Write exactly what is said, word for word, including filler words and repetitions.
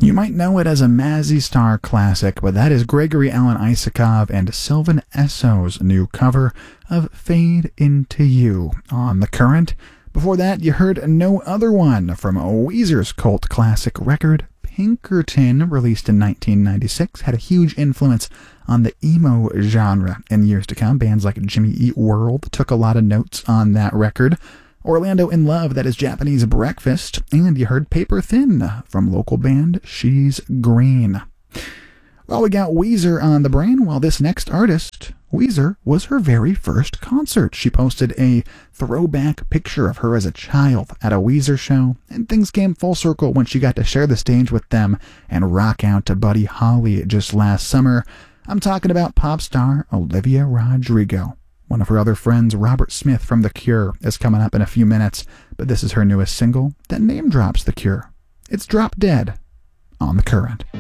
You might know it as a Mazzy Star classic, but that is Gregory Alan Isakov and Sylvan Esso's new cover of Fade Into You on The Current. Before that, you heard No Other One from Weezer's cult classic record, Pinkerton, released in nineteen ninety-six, had a huge influence on the emo genre in years to come. Bands like Jimmy Eat World took a lot of notes on that record. Orlando in Love, that is Japanese Breakfast, and you heard Paper Thin from local band She's Green. Well, we got Weezer on the brain. Well, this next artist, Weezer, was her very first concert. She posted a throwback picture of her as a child at a Weezer show, and things came full circle when she got to share the stage with them and rock out to Buddy Holly just last summer. I'm talking about pop star Olivia Rodrigo. One of her other friends, Robert Smith from The Cure, is coming up in a few minutes, but this is her newest single that name drops The Cure. It's Drop Dead on The Current.